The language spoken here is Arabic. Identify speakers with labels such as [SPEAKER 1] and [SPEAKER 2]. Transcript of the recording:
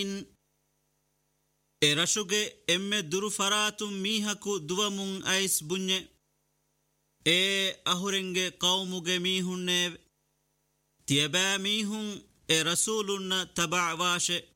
[SPEAKER 1] رشوگه ام درو فراتم میهکو دوامون ایس بنye اهورنگه قوموگه میهن تیبا میهن رسولنا تبع واشه